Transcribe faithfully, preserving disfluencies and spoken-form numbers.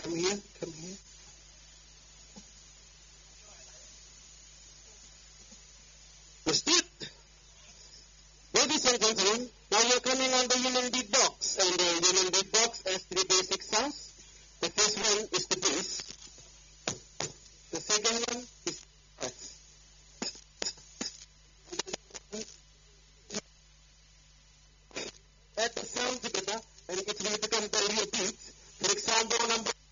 Come here, come here. Understood? Ladies and gentlemen, now you're coming on the human beatbox. And the human beatbox has three basic sounds. The first one is the bass. The second one